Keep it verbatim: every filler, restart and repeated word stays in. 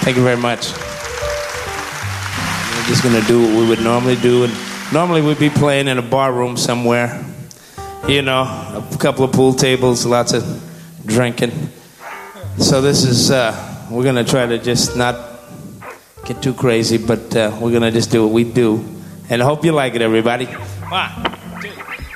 Thank you very much. We're just gonna do what we would normally do, and normally we'd be playing in a bar room somewhere. You know, a couple of pool tables, lots of drinking. So this is, uh, we're gonna try to just not get too crazy, but uh, we're gonna just do what we do. And I hope you like it, everybody. Come on.